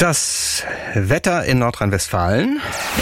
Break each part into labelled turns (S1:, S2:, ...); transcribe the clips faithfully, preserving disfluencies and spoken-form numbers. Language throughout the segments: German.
S1: Das Wetter in Nordrhein-Westfalen.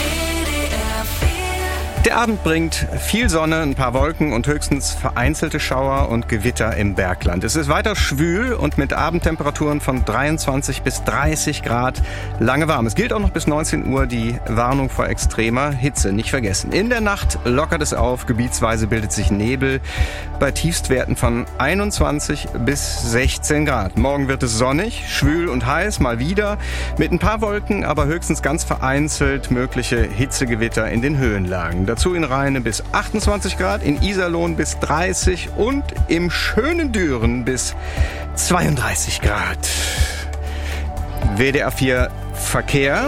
S1: Der Abend bringt viel Sonne, ein paar Wolken und höchstens vereinzelte Schauer und Gewitter im Bergland. Es ist weiter schwül und mit Abendtemperaturen von dreiundzwanzig bis dreißig Grad lange warm. Es gilt auch noch bis neunzehn Uhr die Warnung vor extremer Hitze. Nicht vergessen. In der Nacht lockert es auf, gebietsweise bildet sich Nebel bei Tiefstwerten von einundzwanzig bis sechzehn Grad. Morgen wird es sonnig, schwül und heiß, mal wieder, mit ein paar Wolken, aber höchstens ganz vereinzelt mögliche Hitzegewitter in den Höhenlagen. Dazu in Rheine bis achtundzwanzig Grad, in Iserlohn bis dreißig und im schönen Düren bis zweiunddreißig Grad. W D R vier Verkehr.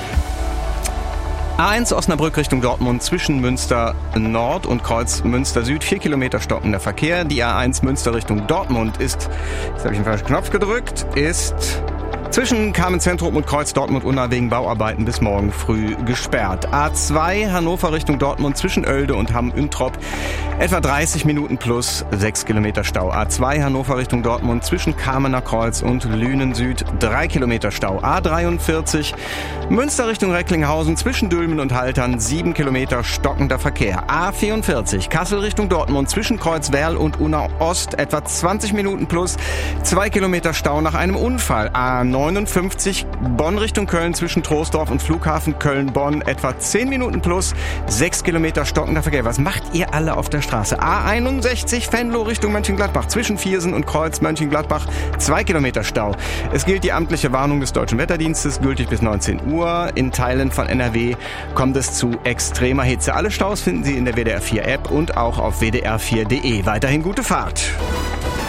S1: A eins Osnabrück Richtung Dortmund zwischen Münster Nord und Kreuz Münster Süd. Vier Kilometer stockender Verkehr. Die A eins Münster Richtung Dortmund ist, jetzt habe ich den falschen Knopf gedrückt, ist zwischen Kamenz-Zentrum und Kreuz Dortmund-Unna wegen Bauarbeiten bis morgen früh gesperrt. A zwei Hannover Richtung Dortmund zwischen Oelde und Hamm-Üntrop etwa dreißig Minuten plus sechs Kilometer Stau. A zwei Hannover Richtung Dortmund zwischen Kamener Kreuz und Lünen Süd drei Kilometer Stau. A dreiundvierzig Münster Richtung Recklinghausen zwischen Dülmen und Haltern sieben Kilometer stockender Verkehr. A vierundvierzig Kassel Richtung Dortmund zwischen Kreuzwerl und Unna Ost etwa zwanzig Minuten plus zwei Kilometer Stau nach einem Unfall. A neunundfünfzig Bonn Richtung Köln zwischen Troisdorf und Flughafen Köln-Bonn etwa zehn Minuten plus sechs Kilometer stockender Verkehr. Was macht ihr alle auf der Straße? A einundsechzig Venlo Richtung Mönchengladbach zwischen Viersen und Kreuz Mönchengladbach zwei Kilometer Stau. Es gilt die amtliche Warnung des Deutschen Wetterdienstes, gültig bis neunzehn Uhr. In Teilen von N R W kommt es zu extremer Hitze. Alle Staus finden Sie in der W D R vier App und auch auf w d r vier punkt d e. Weiterhin gute Fahrt.